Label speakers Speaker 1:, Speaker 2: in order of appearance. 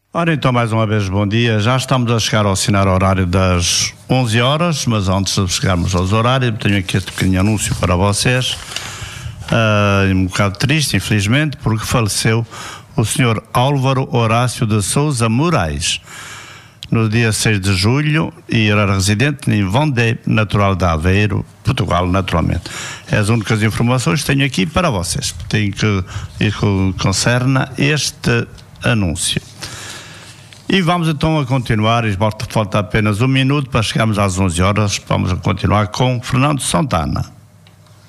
Speaker 1: Ora então, mais uma vez, bom dia. Já estamos a chegar ao assinar o horário das 11 horas, mas antes de chegarmos aos horários, tenho aqui este pequeno anúncio para vocês. Um bocado triste, infelizmente, porque faleceu o Sr. Álvaro Horácio de Sousa Moraes, no dia 6 de julho, e era residente em Vendée, natural de Aveiro, Portugal, naturalmente. É as únicas informações que tenho aqui para vocês. Tenho que concerne este anúncio. E vamos então a continuar, e falta apenas um minuto para chegarmos às 11 horas, vamos a continuar com Fernando Santana.